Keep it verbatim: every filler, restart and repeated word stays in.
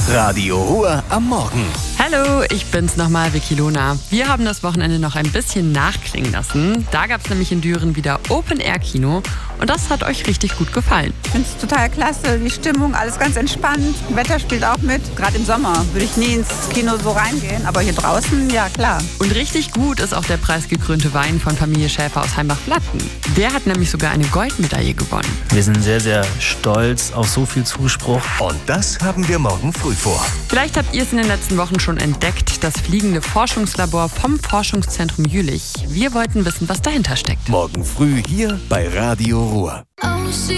Radio Ruhr am Morgen. Hallo, ich bin's nochmal, Vicky Lona. Wir haben das Wochenende noch ein bisschen nachklingen lassen. Da gab's nämlich in Düren wieder Open-Air-Kino und das hat euch richtig gut gefallen. Ich finde es total klasse, die Stimmung, alles ganz entspannt. Wetter spielt auch mit. Gerade im Sommer würde ich nie ins Kino so reingehen, aber hier draußen, ja klar. Und richtig gut ist auch der preisgekrönte Wein von Familie Schäfer aus Heimbach-Flatten. Der hat nämlich sogar eine Goldmedaille gewonnen. Wir sind sehr, sehr stolz auf so viel Zuspruch. Und das haben wir morgen früh vor. Vielleicht habt ihr es in den letzten Wochen schon entdeckt, das fliegende Forschungslabor vom Forschungszentrum Jülich. Wir wollten wissen, was dahinter steckt. Morgen früh hier bei Radio Ruhr.